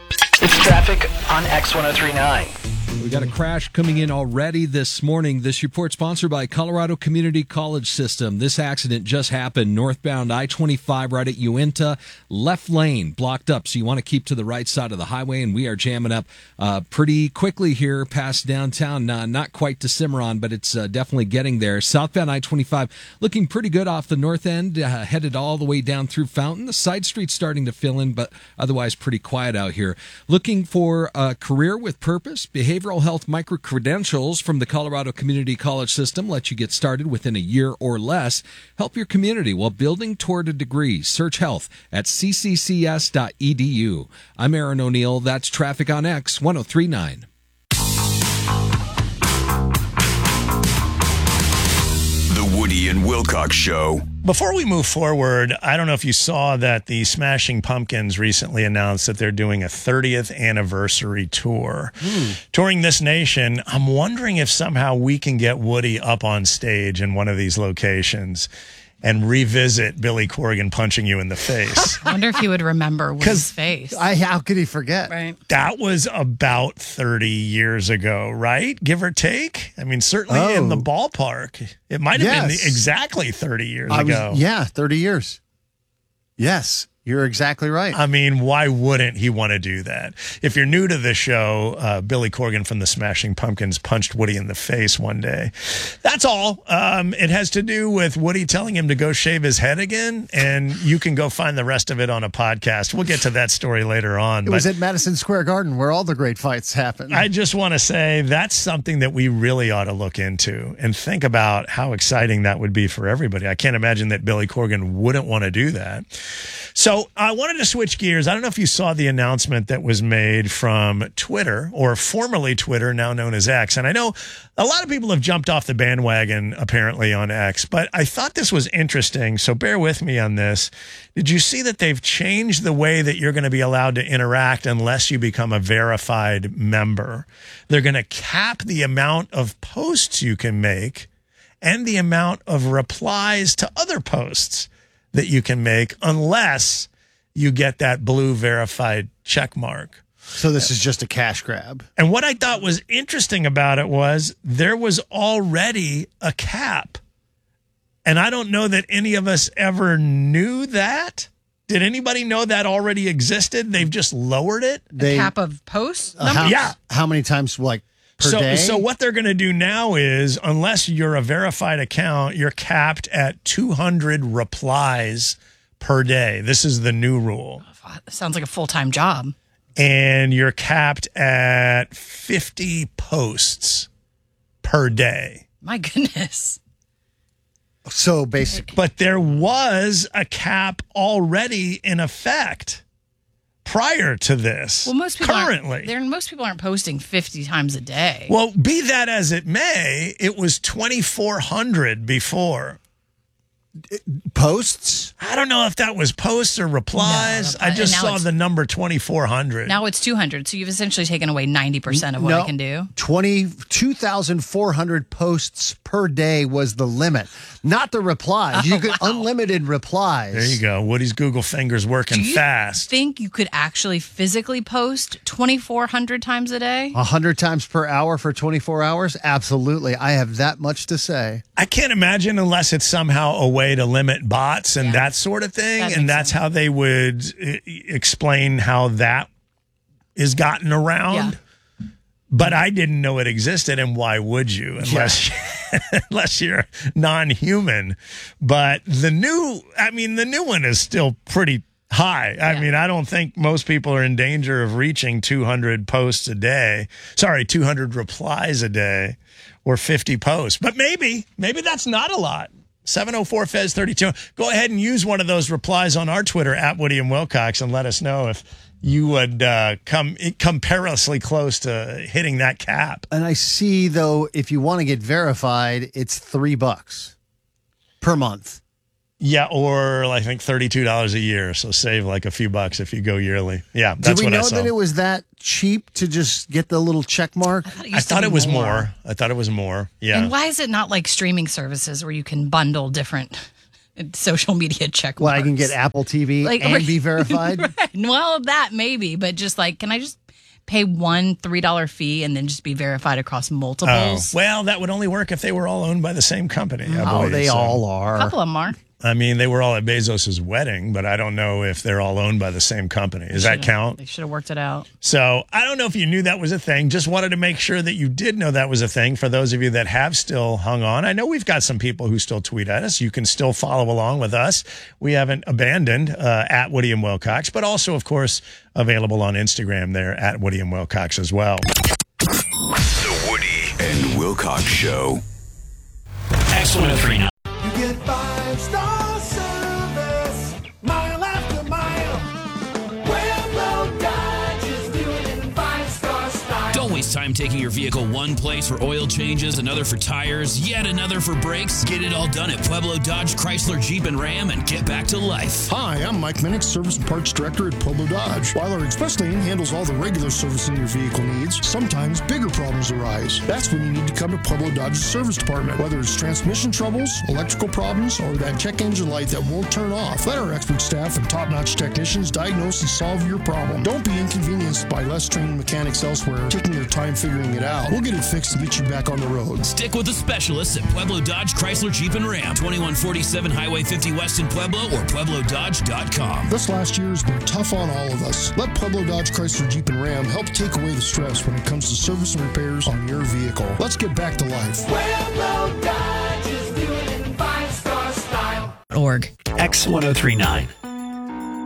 It's traffic on X1039. We got a crash coming in already this morning. This report sponsored by Colorado Community College System. This accident just happened northbound I-25 right at Uinta. Left lane blocked up, so you want to keep to the right side of the highway, and we are jamming up pretty quickly here past downtown. Not quite to Cimarron, but it's definitely getting there. Southbound I-25 looking pretty good off the north end, headed all the way down through Fountain. The side street's starting to fill in, but otherwise pretty quiet out here. Looking for a career with purpose, behavioral health micro-credentials from the Colorado Community College System let you get started within a year or less. Help your community while building toward a degree. Search health at cccs.edu. I'm Aaron O'Neill. That's Traffic on X 1039. The Woody and Wilcox Show. Before we move forward, I don't know if you saw that the Smashing Pumpkins recently announced that they're doing a 30th anniversary tour. Touring this nation, I'm wondering if somehow we can get Woody up on stage in one of these locations and revisit Billy Corgan punching you in the face. I wonder if he would remember Woody's face. How could he forget? Right. That was about 30 years ago, right? Give or take. I mean, certainly in the ballpark. It might have been exactly 30 years ago. 30 years. Yes, you're exactly right. I mean, why wouldn't he want to do that? If you're new to the show, Billy Corgan from the Smashing Pumpkins punched Woody in the face one day. That's all. It has to do with Woody telling him to go shave his head again, and you can go find the rest of it on a podcast. We'll get to that story later on. It was at Madison Square Garden where all the great fights happen. I just want to say that's something that we really ought to look into and think about how exciting that would be for everybody. I can't imagine that Billy Corgan wouldn't want to do that. So I wanted to switch gears. I don't know if you saw the announcement that was made from Twitter, or formerly Twitter, now known as X. And I know a lot of people have jumped off the bandwagon, apparently, on X. But I thought this was interesting, so bear with me on this. Did you see that they've changed the way that you're going to be allowed to interact unless you become a verified member? They're going to cap the amount of posts you can make and the amount of replies to other posts that you can make unless you get that blue verified check mark. So this is just a cash grab. And what I thought was interesting about it was there was already a cap. And I don't know that any of us ever knew that. Did anybody know that already existed? They've just lowered it. A cap of posts? How many times, per day? So what they're going to do now is, unless you're a verified account, you're capped at 200 replies per day. This is the new rule. Sounds like a full-time job. And you're capped at 50 posts per day. My goodness. So basically. But there was a cap already in effect prior to this. Well, most people currently. most people aren't posting 50 times a day. Well, be that as it may, it was 2,400 before. Posts? I don't know if that was posts or replies. I just saw the number 2,400. Now it's 200, so you've essentially taken away 90% of what I can do. 2,400 posts per day was the limit, not the replies. You could unlimited replies. There you go. Woody's Google fingers working fast. Do you think you could actually physically post 2,400 times a day? 100 times per hour for 24 hours? Absolutely. I have that much to say. I can't imagine unless it's somehow a way to limit bots and that sort of thing. And that's how they would explain how that is gotten around. Yeah. But I didn't know it existed, and why would you unless you're non-human? But the new one is still pretty high. I mean, I don't think most people are in danger of reaching 200 posts a day. Sorry, 200 replies a day or 50 posts. But maybe that's not a lot. 704-FEZ32. Go ahead and use one of those replies on our Twitter at Woody and Wilcox and let us know if you would come perilously close to hitting that cap. And I see, though, if you want to get verified, it's $3 per month. Yeah, or I think $32 a year. So save like a few bucks if you go yearly. Yeah, that's what I saw. Did we know that it was that cheap to just get the little check mark? I thought it was more. I thought it was more. Yeah. And why is it not like streaming services where you can bundle different social media check Well, marks. I can get Apple TV and be verified. Right. Well, that maybe, but just like, can I just pay one $3 fee and then just be verified across Oh, multiples? well, that would only work if they were all owned by the same company. I believe, They so. all A are. couple of them are. I mean, they were all at Bezos' wedding, but I don't know if they're all owned by the same company. Does that count? They should have worked it out. So I don't know if you knew that was a thing. Just wanted to make sure that you did know that was a thing. For those of you that have still hung on, I know we've got some people who still tweet at us. You can still follow along with us. We haven't abandoned at Woody and Wilcox, but also, of course, available on Instagram there at Woody and Wilcox as well. The Woody and Wilcox Show. X1039. You get 5-star service, mile after mile. Pueblo Dodge is doing it in 5-star style. Don't waste time taking your vehicle one place for oil changes, another for tires, yet another for brakes. Get it all done at Pueblo Dodge, Chrysler, Jeep, and Ram and get back to life. Hi, I'm Mike Minnick, Service and Parts Director at Pueblo Dodge. While our express lane handles all the regular servicing your vehicle needs, sometimes bigger problems arise. That's when you need to come to Pueblo Dodge's service department. Whether it's transmission troubles, electrical problems, or that check engine light that won't turn off, let our expert staff and top-notch technicians diagnose and solve your problem. Don't be inconvenienced by less trained mechanics elsewhere taking their time figuring it out. We'll get it fixed and get you back on the road. Stick with the specialists at Pueblo Dodge, Chrysler, Jeep, and Ram. 2147 Highway 50 West in Pueblo or PuebloDodge.com. This last year has been tough on all of us. Let Pueblo Dodge, Chrysler, Jeep, and Ram help take away the stress when it comes to service and repairs on your vehicle. Let's get back to life. Pueblo Dodge is doing it in 5-star style. Org. X1039.